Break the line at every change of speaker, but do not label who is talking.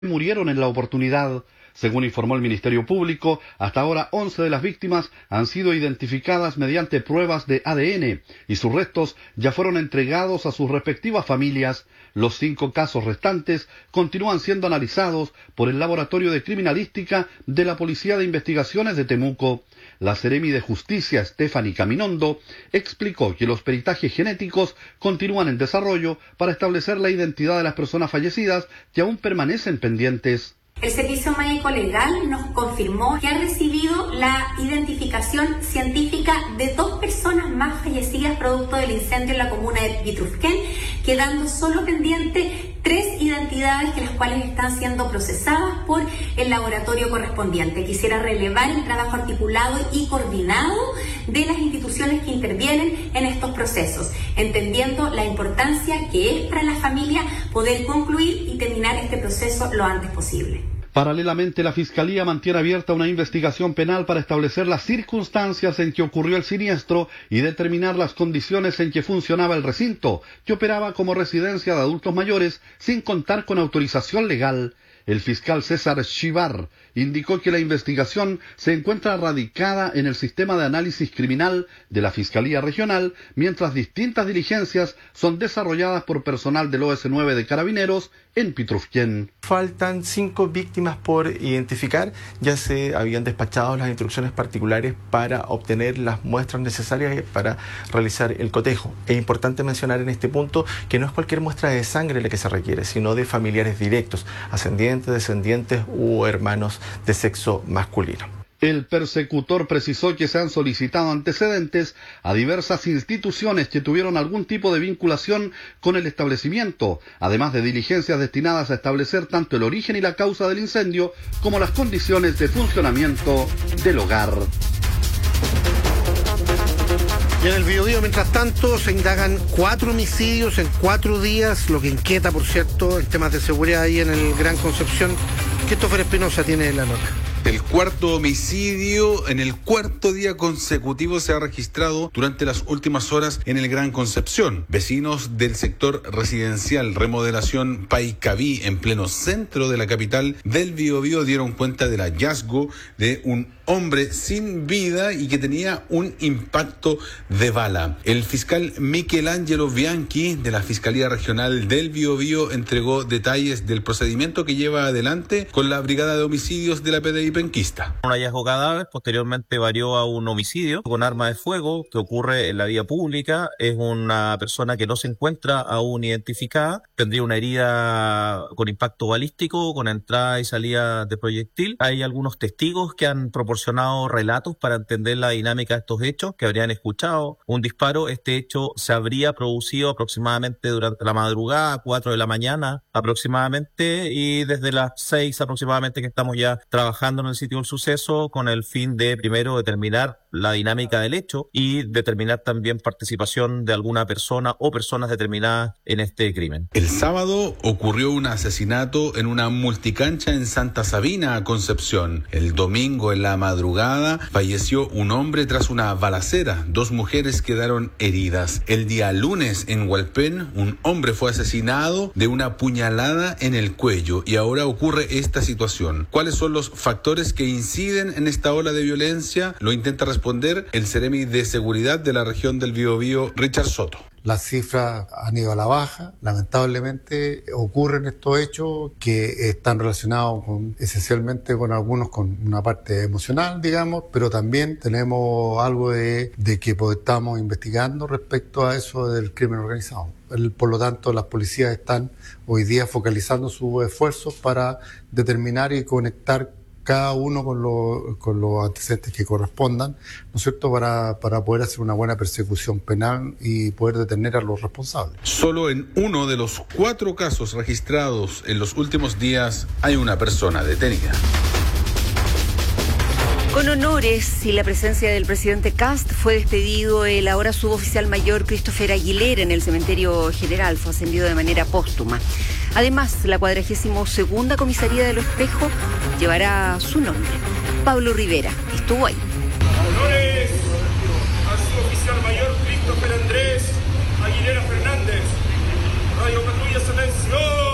murieron en la oportunidad. Según informó el Ministerio Público, hasta ahora 11 de las víctimas han sido identificadas mediante pruebas de ADN y sus restos ya fueron entregados a sus respectivas familias. Los 5 casos restantes continúan siendo analizados por el Laboratorio de Criminalística de la Policía de Investigaciones de Temuco. La Seremi de Justicia, Stephanie Caminondo, explicó que los peritajes genéticos continúan en desarrollo para establecer la identidad de las personas fallecidas que aún permanecen pendientes.
El Servicio Médico Legal nos confirmó que ha recibido la identificación científica de 2 personas más fallecidas producto del incendio en la comuna de Pitrufquén, quedando solo pendiente 3 identidades que las cuales están siendo procesadas por el laboratorio correspondiente. Quisiera relevar el trabajo articulado y coordinado de las instituciones que intervienen en estos procesos, entendiendo la importancia que es para la familia poder concluir y terminar este proceso lo antes posible.
Paralelamente, la Fiscalía mantiene abierta una investigación penal para establecer las circunstancias en que ocurrió el siniestro y determinar las condiciones en que funcionaba el recinto, que operaba como residencia de adultos mayores sin contar con autorización legal. El fiscal César Chivar indicó que la investigación se encuentra radicada en el sistema de análisis criminal de la Fiscalía Regional, mientras distintas diligencias son desarrolladas por personal del OS9 de Carabineros en Pitrufquén.
Faltan 5 víctimas por identificar. Ya se habían despachado las instrucciones particulares para obtener las muestras necesarias para realizar el cotejo. Es importante mencionar en este punto que no es cualquier muestra de sangre la que se requiere, sino de familiares directos, ascendientes, descendientes u hermanos de sexo masculino.
El persecutor precisó que se han solicitado antecedentes a diversas instituciones que tuvieron algún tipo de vinculación con el establecimiento, además de diligencias destinadas a establecer tanto el origen y la causa del incendio como las condiciones de funcionamiento del hogar.
Y en el Biobío, mientras tanto, se indagan 4 homicidios en 4 días, lo que inquieta, por cierto, en temas de seguridad ahí en el Gran Concepción. Christopher Espinosa tiene la nota.
El 4º homicidio en el 4º día consecutivo se ha registrado durante las últimas horas en el Gran Concepción. Vecinos del sector residencial Remodelación Paicaví, en pleno centro de la capital del Biobío, dieron cuenta del hallazgo de un hombre sin vida y que tenía un impacto de bala. El fiscal Michelangelo Bianchi de la Fiscalía Regional del Biobío entregó detalles del procedimiento que lleva adelante con la Brigada de Homicidios de la PDI penquista.
Un hallazgo cadáver posteriormente varió a un homicidio con arma de fuego que ocurre en la vía pública. Es una persona que no se encuentra aún identificada. Tendría una herida con impacto balístico, con entrada y salida de proyectil. Hay algunos testigos que han proporcionado relatos para entender la dinámica de estos hechos, que habrían escuchado un disparo. Este hecho se habría producido aproximadamente durante la madrugada, 4 de la mañana aproximadamente, y desde las 6 aproximadamente que estamos ya trabajando en el sitio del suceso con el fin de primero determinar la dinámica del hecho y determinar también participación de alguna persona o personas determinadas en este crimen.
El sábado ocurrió un asesinato en una multicancha en Santa Sabina, Concepción. El domingo en la madrugada falleció un hombre tras una balacera. 2 mujeres quedaron heridas. El día lunes en Hualpén, un hombre fue asesinado de una puñalada en el cuello y ahora ocurre esta situación. ¿Cuáles son los factores que inciden en esta ola de violencia? Lo intenta responder el Seremi de Seguridad de la región del Biobío, Richard Soto.
Las cifras han ido a la baja. Lamentablemente ocurren estos hechos que están relacionados esencialmente con algunos con una parte emocional, digamos, pero también tenemos algo de que estamos investigando respecto a eso del crimen organizado. Por lo tanto, las policías están hoy día focalizando sus esfuerzos para determinar y conectar cada uno con los antecedentes que correspondan, ¿no es cierto?, para poder hacer una buena persecución penal y poder detener a los responsables.
Solo en uno de los 4 casos registrados en los últimos días hay una persona detenida.
Con honores y la presencia del presidente Kast fue despedido el ahora suboficial mayor Christopher Aguilera en el cementerio general. Fue ascendido de manera póstuma. Además, la 42ª comisaría de Lo Espejo llevará su nombre. Pablo Rivera estuvo ahí.
Honores al suboficial mayor Christopher Andrés Aguilera Fernández. Radio Patrulla, atención.